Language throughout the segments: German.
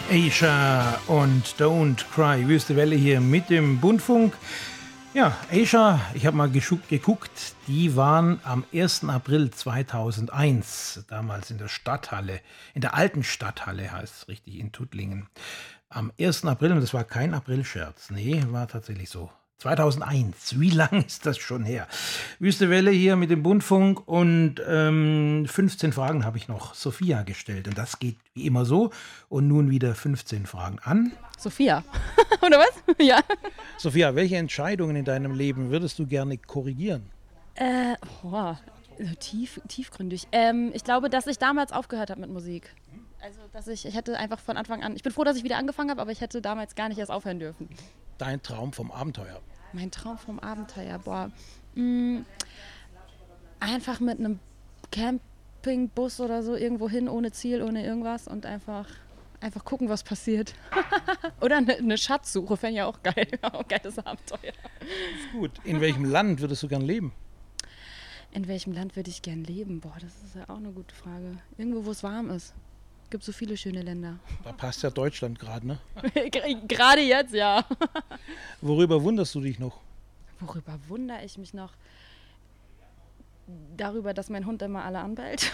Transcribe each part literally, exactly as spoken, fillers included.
Asia und Don't Cry, Wüste Welle hier mit dem Bundfunk. Ja, Asia, ich habe mal geguckt, die waren am ersten April zweitausendeins, damals in der Stadthalle, in der alten Stadthalle heißt es richtig, in Tuttlingen. Am ersten April, und das war kein Aprilscherz, nee, war tatsächlich so. zweitausendeins, wie lange ist das schon her? Wüste Welle hier mit dem Bundfunk und ähm, fünfzehn Fragen habe ich noch Sophia gestellt. Und das geht wie immer so. Und nun wieder fünfzehn Fragen an Sophia, oder was? Ja. Sophia, welche Entscheidungen in deinem Leben würdest du gerne korrigieren? Äh, boah, tief, tiefgründig. Ähm, ich glaube, dass ich damals aufgehört habe mit Musik. Also, dass ich, ich hätte einfach von Anfang an, ich bin froh, dass ich wieder angefangen habe, aber ich hätte damals gar nicht erst aufhören dürfen. Dein Traum vom Abenteuer? Mein Traum vom Abenteuer, boah. Mh, einfach mit einem Campingbus oder so irgendwo hin, ohne Ziel, ohne irgendwas und einfach, einfach gucken, was passiert. Oder eine, eine Schatzsuche, fände ich auch geil. Auch geiles Abenteuer. Ist gut. In welchem Land würdest du gern leben? In welchem Land würde ich gern leben? Boah, das ist ja auch eine gute Frage. Irgendwo, wo es warm ist. Es gibt so viele schöne Länder. Da passt ja Deutschland gerade, ne? Gerade jetzt, ja. Worüber wunderst du dich noch? Worüber wundere ich mich noch? Darüber, dass mein Hund immer alle anbellt.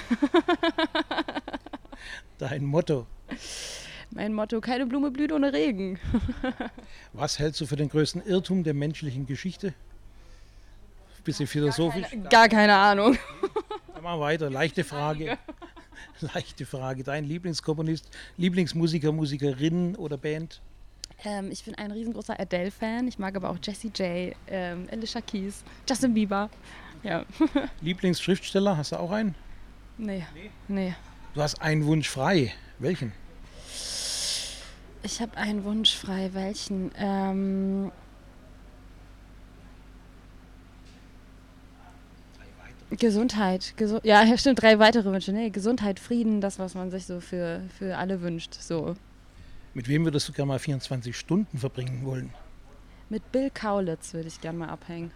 Dein Motto? Mein Motto, keine Blume blüht ohne Regen. Was hältst du für den größten Irrtum der menschlichen Geschichte? Bisschen philosophisch? Gar keine, gar keine Ahnung. Dann machen wir weiter. Leichte Frage. Leichte Frage. Dein Lieblingskomponist, Lieblingsmusiker, Musikerin oder Band? Ähm, ich bin ein riesengroßer Adele-Fan. Ich mag aber auch Jessie J, ähm, Alicia Keys, Justin Bieber. Ja. Lieblingsschriftsteller, hast du auch einen? Nee. Nee. Du hast einen Wunsch frei. Welchen? Ich habe einen Wunsch frei. Welchen? Ähm... Gesundheit. Gesu- ja, stimmt, drei weitere Wünsche. Nee, Gesundheit, Frieden, das, was man sich so für, für alle wünscht. So. Mit wem würdest du gerne mal vierundzwanzig Stunden verbringen wollen? Mit Bill Kaulitz würde ich gerne mal abhängen.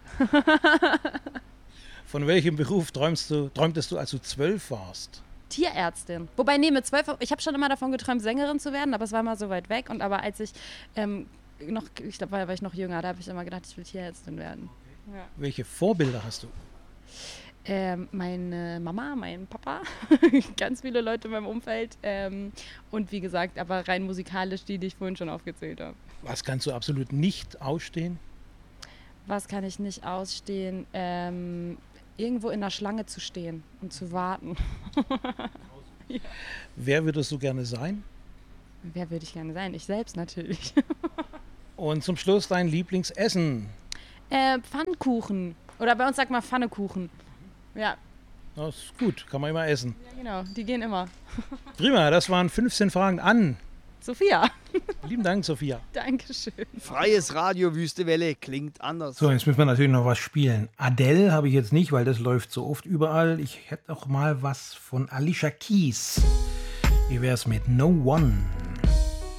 Von welchem Beruf träumst du, träumtest du, als du zwölf warst? Tierärztin. Wobei, nee, mit zwölf, ich habe schon immer davon geträumt, Sängerin zu werden, aber es war mal so weit weg. Und aber als ich ähm, noch, ich glaube, war, war ich noch jünger, da habe ich immer gedacht, ich will Tierärztin werden. Ja. Welche Vorbilder hast du? Ähm, meine Mama, mein Papa, ganz viele Leute in meinem Umfeld ähm, und wie gesagt, aber rein musikalisch die, die ich vorhin schon aufgezählt habe. Was kannst du absolut nicht ausstehen? Was kann ich nicht ausstehen? Ähm, irgendwo in der Schlange zu stehen und zu warten. Ja. Wer würdest du gerne sein? Wer würde ich gerne sein? Ich selbst natürlich. Und zum Schluss dein Lieblingsessen? Äh, Pfannkuchen. Oder bei uns sagt man Pfannekuchen. Ja. Das ist gut, kann man immer essen. Ja, genau, die gehen immer. Prima, das waren fünfzehn Fragen an Sophia. Lieben Dank, Sophia. Dankeschön. Freies Radio, Wüste Welle, klingt anders. So, jetzt müssen wir natürlich noch was spielen. Adele habe ich jetzt nicht, weil das läuft so oft überall. Ich hätte auch mal was von Alicia Keys. Wie wär's mit No One?